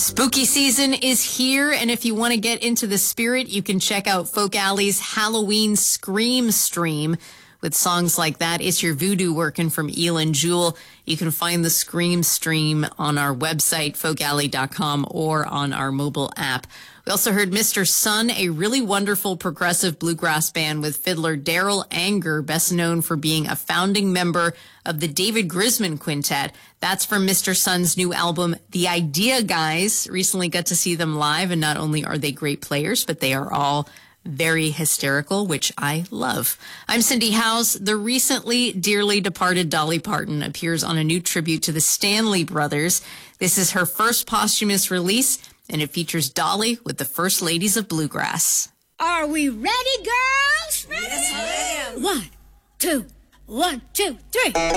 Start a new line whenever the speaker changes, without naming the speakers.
Spooky season is here, and if you want to get into the spirit, you can check out Folk Alley's Halloween Scream stream. With songs like that, It's Your Voodoo Workin' from Elin Jewel. You can find the Scream stream on our website, folkalley.com, or on our mobile app. We also heard Mr. Sun, a really wonderful progressive bluegrass band with fiddler Daryl Anger, best known for being a founding member of the David Grisman Quintet. That's from Mr. Sun's new album, The Idea Guys. Recently got to see them live, and not only are they great players, but they are all very hysterical, which I love. I'm Cindy Howes. The recently dearly departed Dolly Parton appears on a new tribute to the Stanley Brothers. This is her first posthumous release, and it features Dolly with the First Ladies of Bluegrass.
Are we ready, girls?
Ready? Yes, ma'am.
1, 2, 1, 2, 3.